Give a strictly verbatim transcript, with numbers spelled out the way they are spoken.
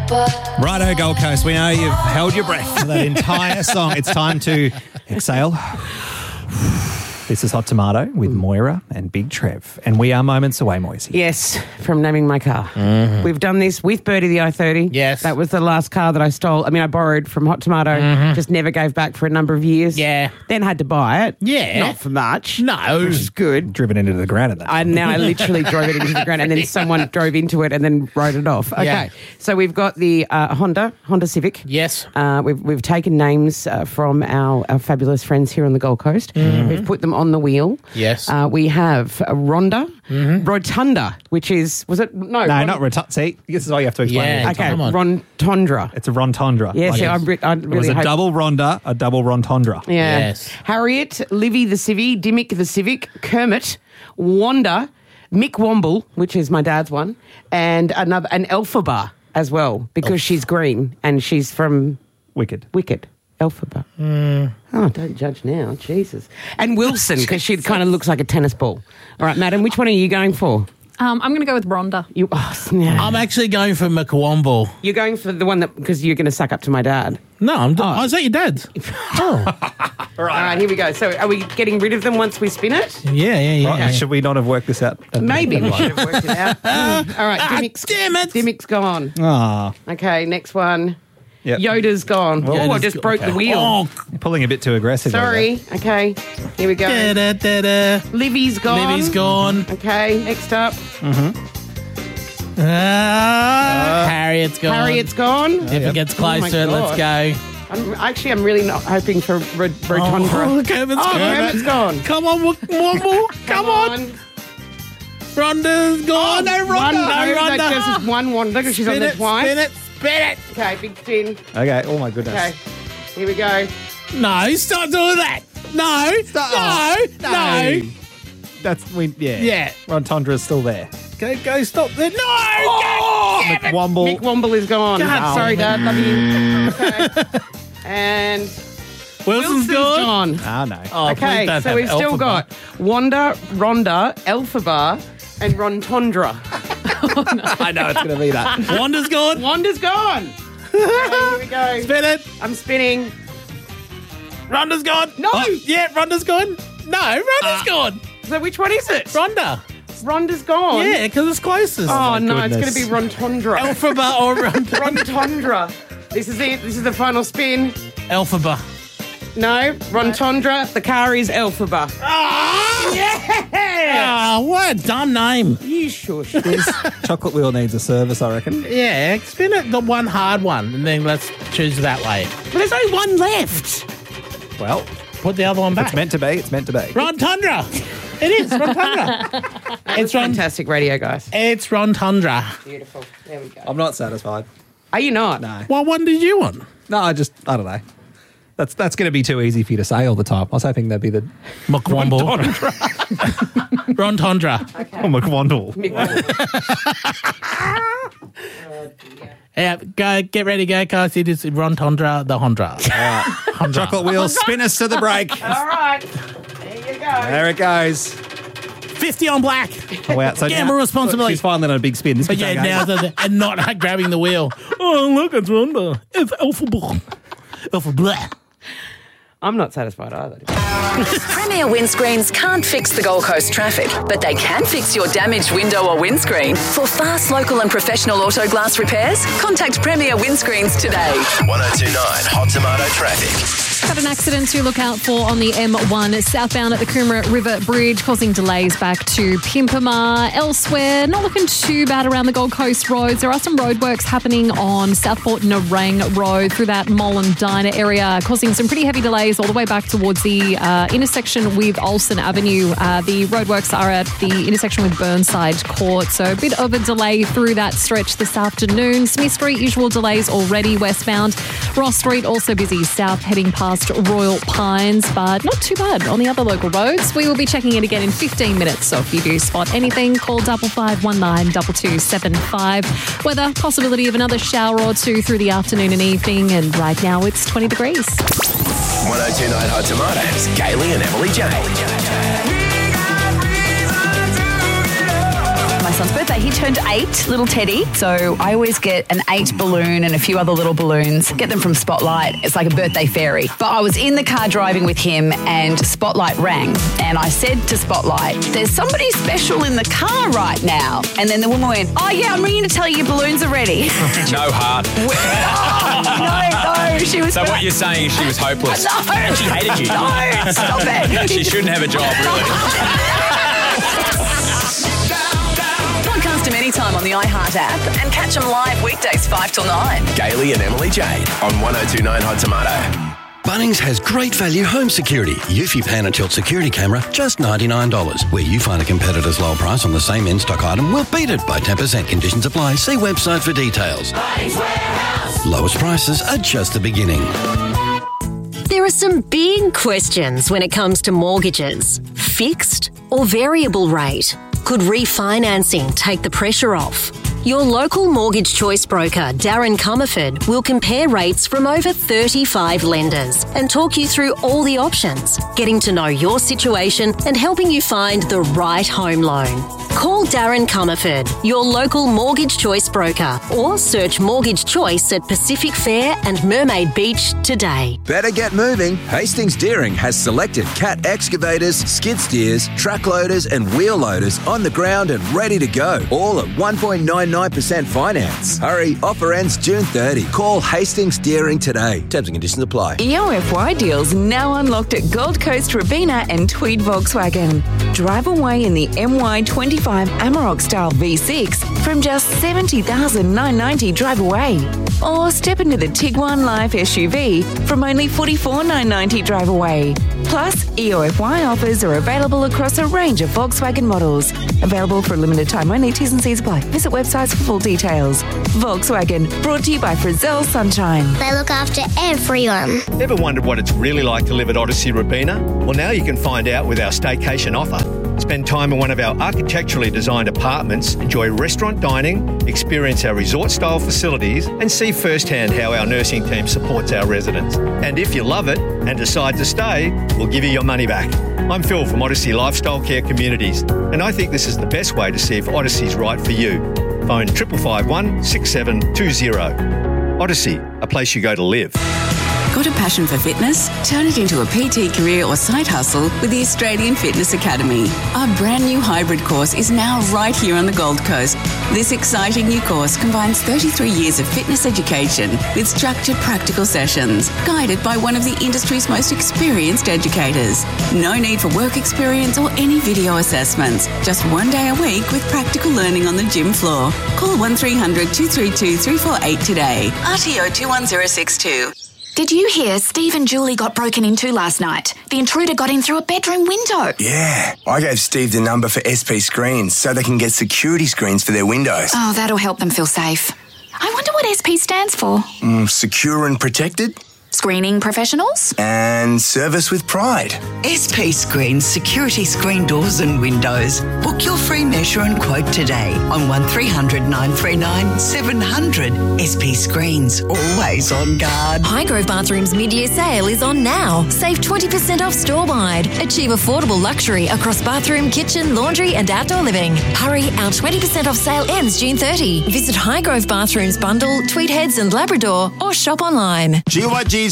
Righto, Gold Coast. We know you've held your breath for that entire song. It's time to exhale. This is Hot Tomato with Moira and Big Trev. And we are moments away, Moisey. Yes, from naming my car. Mm-hmm. We've done this with Birdie the i thirty. Yes. That was the last car that I stole. I mean, I borrowed from Hot Tomato, mm-hmm. just never gave back for a number of years. Yeah. Then had to buy it. Yeah. Not for much. No. Which is good. Driven into the ground at that. I now I literally drove it into the ground and then someone drove into it and then wrote it off. Okay. Yeah. So we've got the uh, Honda, Honda Civic. Yes. Uh, we've, we've taken names uh, from our, our fabulous friends here on the Gold Coast. Mm-hmm. We've put them on the wheel. Yes. Uh, we have a Ronda, mm-hmm. Rotunda, which is, was it? No, no, Ron- not Rotunda. See, this is all you have to explain. Yeah, Okay, come on. Rontondra. It's a Rontondra. Yes, Like yeah, it's- I, re- I really it was a hope- double Ronda, a double Rontondra. Yeah. Yes. Harriet, Livy the Civvy, Dimmick the Civic, Kermit, Wanda, Mick Womble, which is my dad's one, and another an Elphaba as well because Oh. she's green and she's from Wicked. Wicked. Elphaba. Mm. Oh, don't judge now. Jesus. And Wilson, because she kind of looks like a tennis ball. All right, madam, which one are you going for? Um, I'm going to go with Rhonda. You, oh, snap. I'm actually going for McWomble. You're going for the one that, because you're going to suck up to my dad. No, I'm. D- oh. Is that your dad's? Oh. All right, here we go. So are we getting rid of them once we spin it? Yeah, yeah, yeah. Right, yeah. Should we not have worked this out? at the Maybe we beginning? should have worked it out. Mm. All right, Ah, Dimmick's, damn it. Dimmick's gone. Ah, Okay, next one. Yep. Yoda's gone. Oh, I Yoda's just go- broke okay. the wheel. Oh, you're pulling a bit too aggressive. over Sorry. Okay, here we go. da, da, da, da. Livy's gone. Livy's gone. Okay, next up. Ah, Harriet's gone. Harriet's gone. If it gets Oh my closer, let's go. I'm, actually, I'm really not hoping for Ro- Rotondra. Oh, Kermit's Oh, gone. Kermit's gone. Come on, Womble. Come on. Rhonda's gone. Oh, no, One, Rhonda. no, No, Rhonda. that just is one Wanda because she's Spin on the it, twice. spin it, spin it. Okay, big spin. there. Okay. Oh my goodness. Okay, here we go. No, stop doing that. No, no, no. That's we. Yeah. Yeah. Rontondra is still there. Go, go, stop there. No. Oh! God damn it. Womble. Mick Womble is gone. God. Sorry, Dad. Love you. Okay. And Wilson's Wilson's gone. gone. Ah no. Oh, please Okay, don't so have we've still Elphaba. got Wanda, Rhonda, Elphaba, and Rontondra. I know it's going to be that. Wanda's gone. Wanda's gone. Okay, here we go. Spin it. I'm spinning. Rhonda's gone. No. Oh, yeah, Rhonda's gone. No, Rhonda's Uh, gone. So which one is it? Rhonda. Rhonda's gone. Yeah, because it's closest. Oh, no, it's going goodness. to be Rontondra. Elphaba or Rhonda. Rontondra. This is it. This is the final spin. Elphaba. No, Rontondra. The car is Elphaba. Ah, yeah. Oh, what a dumb name. You shush. Chocolate wheel needs a service, I reckon. Yeah, spin it the one hard one, and then let's choose that way. But there's only one left. Well, Put the other one back. it's meant to be. It's meant to be. Rontundra. It is Rontundra. It's Ron. Fantastic radio, guys. It's Rontundra. Beautiful. There we go. I'm not satisfied. Are you not? No. What one did you want? No, I just I don't know. That's that's going to be too easy for you to say all the time. I was hoping that'd be the McWomble. Rontundra. oh, McWandle. Yeah, go get ready, go, guys. It is Rontundra, the Hondra. Hondra. Chocolate wheel, spin us to the break. All right. There you go. There it goes. fifty on black. Oh, wow. So Gamble now- responsibility. She's finally on a big spin. This But could yeah, take now ages. the, and not grabbing the wheel. Oh, look, it's Ronda. It's Elphaba. Elphaba. I'm not satisfied either. Premier Windscreens can't fix the Gold Coast traffic, but they can fix your damaged window or windscreen. For fast, local and professional auto glass repairs, contact Premier Windscreens today. one oh two point nine Hot Tomato Traffic. Got an accident to look out for on the M one southbound at the Coomera River Bridge, causing delays back to Pimpama. Elsewhere, not looking too bad around the Gold Coast roads. There are some roadworks happening on Southport Nerang Road through that Mullen Diner area, causing some pretty heavy delays all the way back towards the uh, intersection with Olsen Avenue. Uh, the roadworks are at the intersection with Burnside Court, so a bit of a delay through that stretch this afternoon. Smith Street, usual delays already westbound. Ross Street also busy south heading past Royal Pines, but not too bad on the other local roads. We will be checking it again in fifteen minutes, so if you do spot anything, call double five one nine double two seven five. Weather, possibility of another shower or two through the afternoon and evening, and right now it's twenty degrees. one oh two point nine Hot Tomatoes, Kaylee and Emily J. My son's birthday. He turned eight, little Teddy. So I always get an eight balloon and a few other little balloons. Get them from Spotlight. It's like a birthday fairy. But I was in the car driving with him and Spotlight rang. And I said to Spotlight, there's somebody special in the car right now. And then the woman went, oh, yeah, I'm ringing to tell you your balloons are ready. No heart. no, no, she was... So what you're saying is she was hopeless. No. And she hated you. No, stop it. She shouldn't have a job, really. Podcast them anytime on the iHeart app and catch them live weekdays five till nine. Gailey and Emily Jade on one oh two point nine Hot Tomato. Bunnings has great value home security. Eufy Pan and Tilt security camera, just ninety-nine dollars. Where you find a competitor's low price on the same in-stock item, we'll beat it by ten percent. Conditions apply. See website for details. Bunnings Warehouse. Lowest prices are just the beginning. There are some big questions when it comes to mortgages. Fixed or variable rate? Could refinancing take the pressure off? Your local mortgage choice broker, Darren Comerford, will compare rates from over thirty-five lenders and talk you through all the options, getting to know your situation and helping you find the right home loan. Call Darren Comerford, your local mortgage choice broker, or search Mortgage Choice at Pacific Fair and Mermaid Beach today. Better get moving. Hastings Deering has selected Cat excavators, skid steers, track loaders and wheel loaders on the ground and ready to go. All at one point nine nine percent finance. Hurry, offer ends June thirtieth. Call Hastings Deering today. Terms and conditions apply. E O F Y deals now unlocked at Gold Coast Rabina and Tweed Volkswagen. Drive away in the M Y twenty-five Amarok style V six from just seventy thousand nine hundred ninety dollars drive away. Or step into the Tiguan Life S U V from only forty-four thousand nine hundred ninety dollars drive away. Plus, E O F Y offers are available across a range of Volkswagen models. Available for a limited time only. T's and C's apply. Visit websites for full details. Volkswagen, brought to you by Frizzell Sunshine. They look after everyone. Ever wondered what it's really like to live at Odyssey Rabina? Well, now you can find out with our staycation offer. Spend time in one of our architecturally designed apartments, enjoy restaurant dining, experience our resort-style facilities, and see firsthand how our nursing team supports our residents. And if you love it and decide to stay, we'll give you your money back. I'm Phil from Odyssey Lifestyle Care Communities, and I think this is the best way to see if Odyssey's right for you. Phone triple five one six seven two zero. Odyssey, a place you go to live. Got a passion for fitness? Turn it into a P T career or side hustle with the Australian Fitness Academy. Our brand new hybrid course is now right here on the Gold Coast. This exciting new course combines thirty-three years of fitness education with structured practical sessions, guided by one of the industry's most experienced educators. No need for work experience or any video assessments. Just one day a week with practical learning on the gym floor. Call one three hundred two three two three four eight today. R T O two one zero six two. Did you hear Steve and Julie got broken into last night? The intruder got in through a bedroom window. Yeah, I gave Steve the number for S P Screens so they can get security screens for their windows. Oh, that'll help them feel safe. I wonder what S P stands for. Mm, secure and protected. Screening professionals? And service with pride. S P Screens security screen doors and windows. Book your free measure and quote today on one three hundred nine three nine seven hundred. S P Screens, always on guard. Highgrove Bathrooms mid-year sale is on now. Save twenty percent off store-wide. Achieve affordable luxury across bathroom, kitchen, laundry and outdoor living. Hurry, our twenty percent off sale ends June thirtieth. Visit Highgrove Bathrooms Bundle, Tweed Heads and Labrador or shop online. G Y G